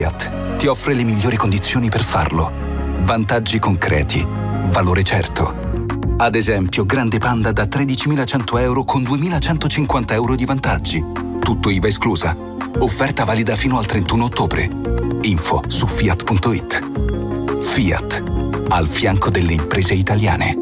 Fiat ti offre le migliori condizioni per farlo. Vantaggi concreti, valore certo. Ad esempio, Grande Panda da 13.100 euro con 2.150 euro di vantaggi. Tutto IVA esclusa. Offerta valida fino al 31 ottobre. Info su fiat.it. Fiat, al fianco delle imprese italiane.